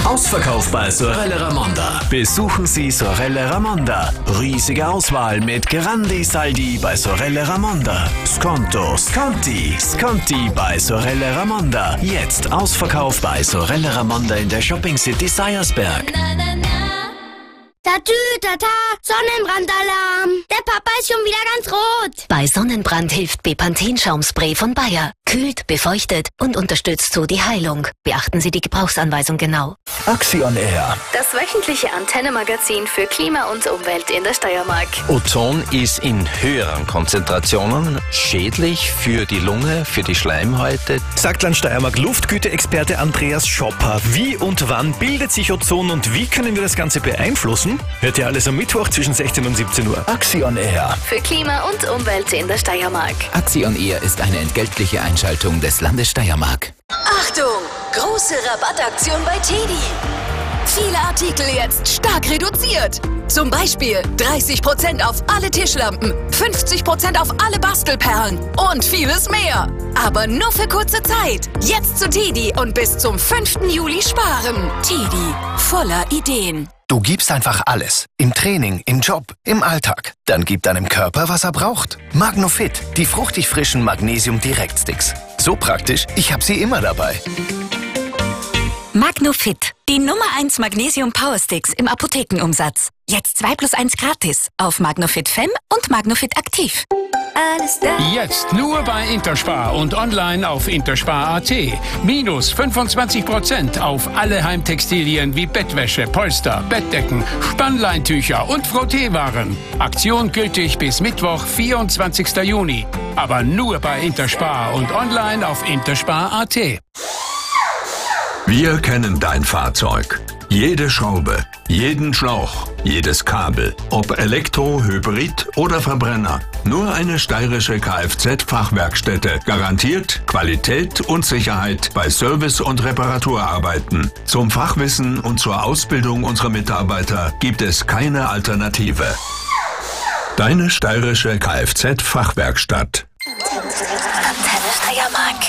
Ausverkauf bei Sorelle Ramonda. Besuchen Sie Sorelle Ramonda. Riesige Auswahl mit Grandi Saldi bei Sorelle Ramonda. Sconto, Sconti bei Sorelle Ramonda. Jetzt Ausverkauf bei Sorelle Ramonda in der Shopping City Seiersberg. Tatütata, Sonnenbrandalarm. Der Papa ist schon wieder ganz rot. Bei Sonnenbrand hilft Bepanthen-Schaumspray von Bayer. Kühlt, befeuchtet und unterstützt so die Heilung. Beachten Sie die Gebrauchsanweisung genau. Axion Air. Das wöchentliche Antenne-Magazin für Klima und Umwelt in der Steiermark. Ozon ist in höheren Konzentrationen schädlich für die Lunge, für die Schleimhäute. Sagt Land Steiermark Luftgüte-Experte Andreas Schopper. Wie und wann bildet sich Ozon und wie können wir das Ganze beeinflussen? Hört ihr alles am Mittwoch zwischen 16 und 17 Uhr. Axion Air. Für Klima und Umwelt in der Steiermark. Axion Air ist eine entgeltliche Einschaltung des Landes Steiermark. Achtung! Große Rabattaktion bei TEDi. Viele Artikel jetzt stark reduziert. Zum Beispiel 30% auf alle Tischlampen, 50% auf alle Bastelperlen und vieles mehr. Aber nur für kurze Zeit. Jetzt zu TEDi und bis zum 5. Juli sparen. TEDi, voller Ideen. Du gibst einfach alles. Im Training, im Job, im Alltag. Dann gib deinem Körper, was er braucht. Magnofit, die fruchtig frischen Magnesium-Direktsticks. So praktisch, ich habe sie immer dabei. Magnofit, die Nummer 1 Magnesium Powersticks im Apothekenumsatz. Jetzt 2 + 1 gratis auf Magnofit Fem und Magnofit Aktiv. Alles da. Jetzt nur bei Interspar und online auf interspar.at. Minus 25% auf alle Heimtextilien wie Bettwäsche, Polster, Bettdecken, Spannleintücher und Frotteewaren. Aktion gültig bis Mittwoch, 24. Juni. Aber nur bei Interspar und online auf interspar.at. Wir kennen dein Fahrzeug. Jede Schraube, jeden Schlauch, jedes Kabel. Ob Elektro, Hybrid oder Verbrenner. Nur eine steirische Kfz-Fachwerkstätte garantiert Qualität und Sicherheit bei Service- und Reparaturarbeiten. Zum Fachwissen und zur Ausbildung unserer Mitarbeiter gibt es keine Alternative. Deine steirische Kfz-Fachwerkstatt. Antenne Steiermark.